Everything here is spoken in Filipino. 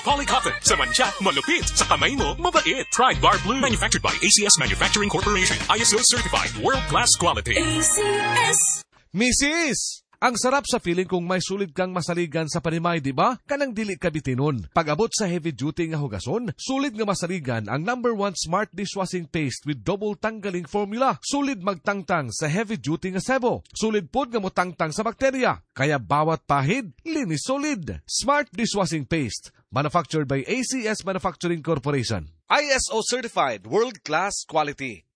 Polycotton. Sa mancha, malupit. Sa kamay mo, mabait. Pride Bar Blue. Manufactured by ACS Manufacturing Corporation. ISO certified. World-class quality. ACS. Mrs. Ang sarap sa feeling kung may sulit kang masaligan sa panimay, di ba? Kanang dili ka bitinon. Pag-abot sa heavy-duty nga hugason, sulit nga masaligan ang #1 smart dishwashing paste with double tanggaling formula. Sulit magtangtang sa heavy-duty nga sebo. Sulit pod nga motangtang sa bakterya. Kaya bawat pahid, linis solid. Smart dishwashing paste. Manufactured by ACS Manufacturing Corporation. ISO certified. World-class quality.